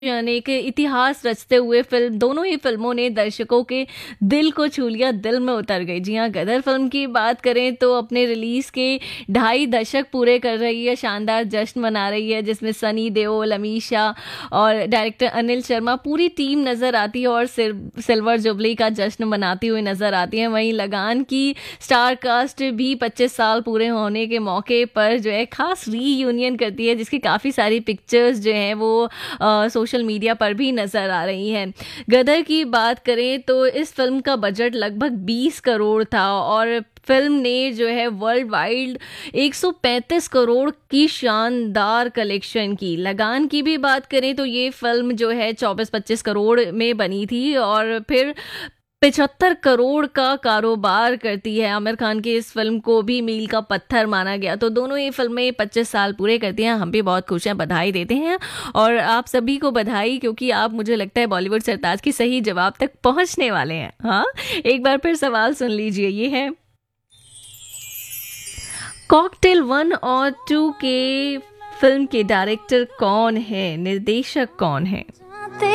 यानी एक इतिहास रचते हुए फिल्म, दोनों ही फिल्मों ने दर्शकों के दिल को छू लिया, दिल में उतर गई। जी हाँ, गदर फिल्म की बात करें तो अपने रिलीज के 2.5 दशक पूरे कर रही है, शानदार जश्न मना रही है, जिसमें सनी देओल, अमीषा और डायरेक्टर अनिल शर्मा पूरी टीम नजर आती है और सिल्वर जुबली का जश्न मनाती हुई नजर आती है। वहीं लगान की स्टार कास्ट भी 25 साल पूरे होने के मौके पर जो है खास रीयूनियन करती है, जिसकी काफ़ी सारी पिक्चर्स जो हैं वो सोशल मीडिया पर भी नज़र आ रही हैं। गदर की बात करें तो इस फिल्म का बजट लगभग 20 करोड़ था और फिल्म ने जो है वर्ल्ड वाइड 135 करोड़ की शानदार कलेक्शन की। लगान की भी बात करें तो ये फिल्म जो है 24-25 करोड़ में बनी थी और फिर 75 करोड़ का कारोबार करती है। आमिर खान की इस फिल्म को भी मील का पत्थर माना गया। तो दोनों ही फिल्में 25 साल पूरे करती हैं। हम भी बहुत खुश हैं, बधाई देते हैं और आप सभी को बधाई, क्योंकि आप, मुझे लगता है, बॉलीवुड सरताज की सही जवाब तक पहुंचने वाले हैं। हाँ, एक बार फिर सवाल सुन लीजिए, ये है कॉकटेल 1 और 2 के फिल्म के डायरेक्टर कौन है, निर्देशक कौन है?